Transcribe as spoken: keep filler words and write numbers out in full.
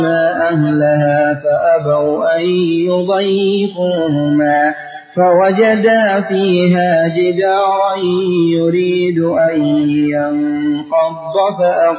أهلها فأبوا أن يضيفوهما فوجدا فيها جدارا يريد أن ينقض فأقام